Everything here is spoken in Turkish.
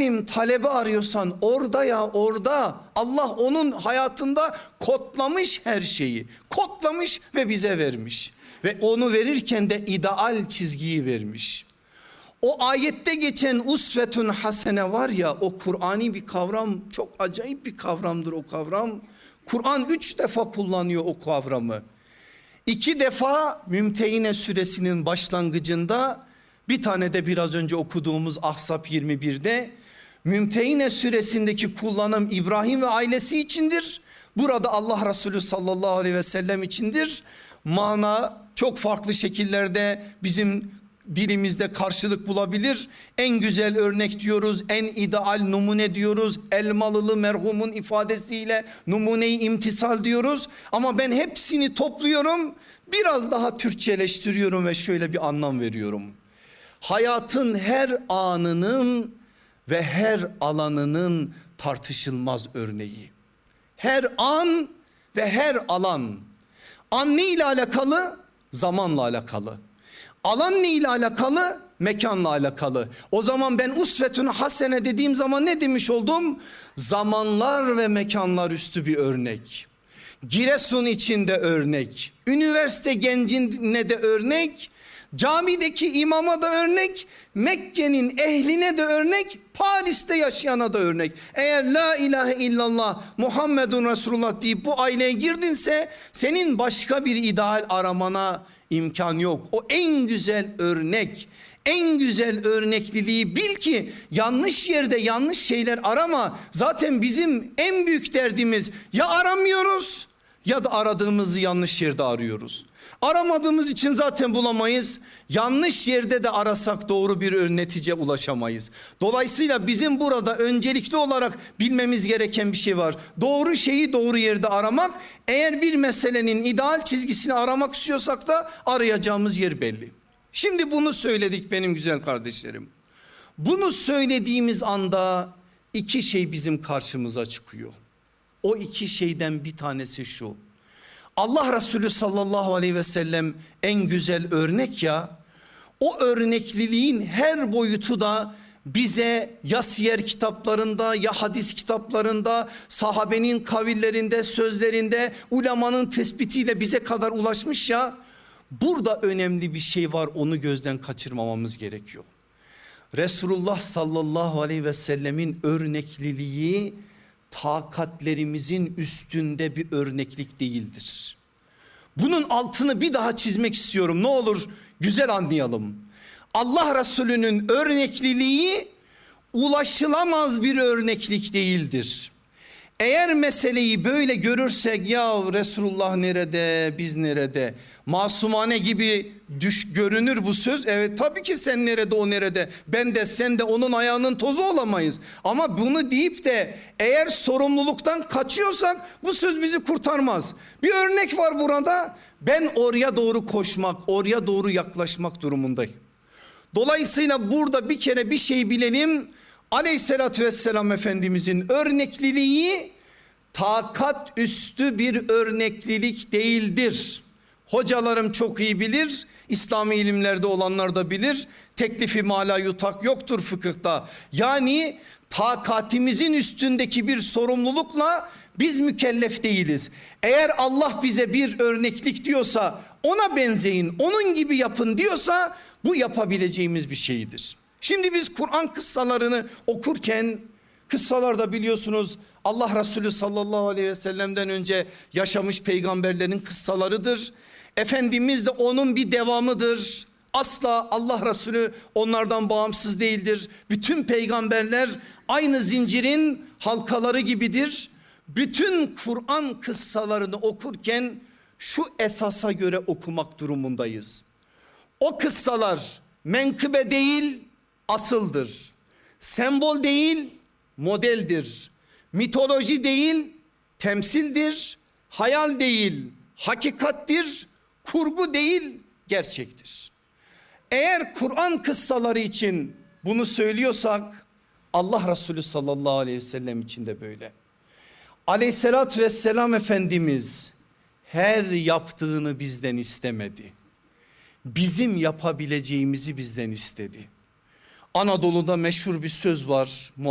öğrenim talebi arıyorsan orada ya orada. Allah onun hayatında kodlamış her şeyi. Kodlamış ve bize vermiş. Ve onu verirken de ideal çizgiyi vermiş. O ayette geçen usvetun hasene var ya, o Kur'ani bir kavram, çok acayip bir kavramdır o kavram. Kur'an 3 defa kullanıyor o kavramı. 2 defa Mümtehine suresinin başlangıcında, bir tane de biraz önce okuduğumuz Ahzab 21'de. Mümtehine suresindeki kullanım İbrahim ve ailesi içindir. Burada Allah Resulü sallallahu aleyhi ve sellem içindir. Mana çok farklı şekillerde bizim dilimizde karşılık bulabilir. En güzel örnek diyoruz, en ideal numune diyoruz. Elmalılı merhumun ifadesiyle numune-i imtisal diyoruz. Ama ben hepsini topluyorum, biraz daha Türkçeleştiriyorum ve şöyle bir anlam veriyorum. Hayatın her anının ve her alanının tartışılmaz örneği. Her an ve her alan. An ne ile alakalı? Zamanla alakalı. Alan ne ile alakalı? Mekanla alakalı. O zaman ben usvetun hasene dediğim zaman ne demiş oldum? Zamanlar ve mekanlar üstü bir örnek. Giresun içinde örnek. Üniversite gencine de örnek. Camideki imama da örnek. Mekke'nin ehline de örnek. Paris'te yaşayana da örnek. Eğer la ilahe illallah Muhammedun Resulullah deyip bu aileye girdinse senin başka bir ideal aramana imkan yok. O en güzel örnek, en güzel örnekliliği bil ki yanlış yerde yanlış şeyler arama. Zaten bizim en büyük derdimiz ya aramıyoruz ya da aradığımızı yanlış yerde arıyoruz. Aramadığımız için zaten bulamayız. Yanlış yerde de arasak doğru bir netice ulaşamayız. Dolayısıyla bizim burada öncelikli olarak bilmemiz gereken bir şey var. Doğru şeyi doğru yerde aramak. Eğer bir meselenin ideal çizgisini aramak istiyorsak da arayacağımız yer belli. Şimdi bunu söyledik benim güzel kardeşlerim. Bunu söylediğimiz anda 2 şey bizim karşımıza çıkıyor. O 2 şeyden bir tanesi şu. Allah Resulü sallallahu aleyhi ve sellem en güzel örnek ya. O örnekliliğin her boyutu da bize ya siyer kitaplarında ya hadis kitaplarında, sahabenin kavillerinde, sözlerinde, ulemanın tespitiyle bize kadar ulaşmış ya. Burada önemli bir şey var, onu gözden kaçırmamamız gerekiyor. Resulullah sallallahu aleyhi ve sellemin örnekliliği takatlerimizin üstünde bir örneklik değildir. Bunun altını bir daha çizmek istiyorum, ne olur güzel anlayalım. Allah Resulü'nün örnekliliği ulaşılamaz bir örneklik değildir. Eğer meseleyi böyle görürsek, ya Resulullah nerede, biz nerede? Masumane gibi görünür bu söz. Evet, tabii ki sen nerede, o nerede? Ben de sen de onun ayağının tozu olamayız. Ama bunu deyip de eğer sorumluluktan kaçıyorsak bu söz bizi kurtarmaz. Bir örnek var burada. Ben oraya doğru koşmak, oraya doğru yaklaşmak durumundayım. Dolayısıyla burada bir kere bir şey bilelim. Aleyhissalatü vesselam Efendimizin örnekliliği takat üstü bir örneklilik değildir. Hocalarım çok iyi bilir, İslami ilimlerde olanlar da bilir. Teklifi mala yutak yoktur fıkıhta. Yani takatimizin üstündeki bir sorumlulukla biz mükellef değiliz. Eğer Allah bize bir örneklik diyorsa ona benzeyin, onun gibi yapın diyorsa bu yapabileceğimiz bir şeydir. Şimdi biz Kur'an kıssalarını okurken, kıssalarda biliyorsunuz Allah Resulü sallallahu aleyhi ve sellem'den önce yaşamış peygamberlerin kıssalarıdır. Efendimiz de onun bir devamıdır. Asla Allah Resulü onlardan bağımsız değildir. Bütün peygamberler aynı zincirin halkaları gibidir. Bütün Kur'an kıssalarını okurken şu esasa göre okumak durumundayız. O kıssalar menkıbe değil, asıldır. Sembol değil, modeldir. Mitoloji değil, temsildir. Hayal değil, hakikattir. Kurgu değil, gerçektir. Eğer Kur'an kıssaları için bunu söylüyorsak Allah Resulü sallallahu aleyhi ve sellem için de böyle. Aleyhissalatü vesselam Efendimiz her yaptığını bizden istemedi. Bizim yapabileceğimizi bizden istedi. Anadolu'da meşhur bir söz var.